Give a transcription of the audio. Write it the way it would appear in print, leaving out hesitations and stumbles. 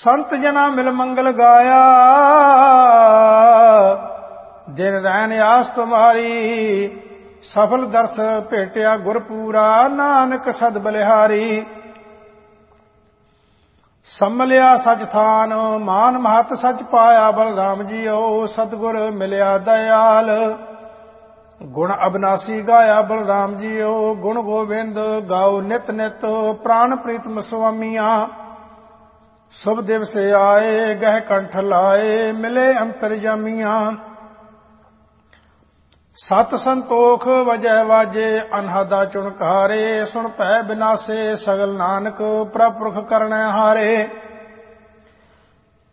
ਸੰਤ ਜਨਾ ਮਿਲ ਮੰਗਲ ਗਾਇਆ, ਦਿਨ ਰੈਨ ਆਸ ਤੁਮਾਰੀ। ਸਫਲ ਦਰਸ ਭੇਟਿਆ ਗੁਰਪੂਰਾ, ਨਾਨਕ ਸਦ ਬਲਿਹਾਰੀ। ਸੰਮਲਿਆ ਸਚ ਥਾਨ, ਮਾਨ ਮਹਤ ਸਚ ਪਾਇਆ। ਬਲਰਾਮ ਜੀਓ ਸਤਿਗੁਰ ਮਿਲਿਆ ਦਇਆਲ। ਗੁਣ ਅਬਨਾਸੀ ਗਾਇਆ ਬਲਰਾਮ ਜੀਓ, ਗੁਣ ਗੋਬਿੰਦ ਗਾਓ ਨਿਤ ਨਿਤ। ਪ੍ਰਾਣ ਪ੍ਰੀਤਮ ਸੁਆਮੀਆਂ, ਸ਼ੁਭ ਦਿਵਸ ਆਏ। ਗਹਿ ਕੰਠ ਲਾਏ, ਮਿਲੇ ਅੰਤਰਜਾਮੀਆਂ। ਸਤ ਸੰਤੋਖ ਵਜੈ ਵਾਜੇ, ਅਨਹਦਾ ਚੁਣਕਾਰੇ। ਸੁਣ ਭੈ ਬਿਨਾਸੇ, ਸਗਲ ਨਾਨਕ ਪ੍ਰਭ ਪੁਰਖ ਕਰਨੈ ਹਾਰੇ।